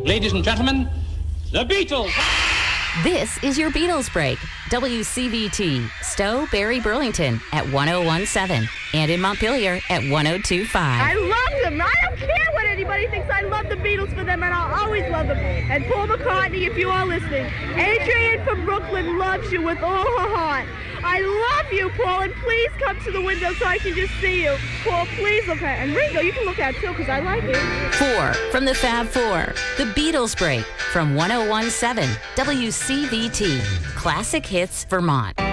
Ladies and gentlemen, the Beatles. This is your Beatles Break. WCVT, Stowe, Barry, Burlington at 1017 and in Montpelier at 1025. I love them. I don't care what anybody thinks. I love the Beatles for them, and I'll always love them. And Paul McCartney, if you are listening, Adrienne from Brooklyn loves you with all her heart. I love you, Paul, and please come to the window so I can just see you. Paul, please look at it. And Ringo, you can look at it too, because I like it. 4 from the Fab Four, the Beatles Break from 1017 WCVT, Classic Hits, Vermont.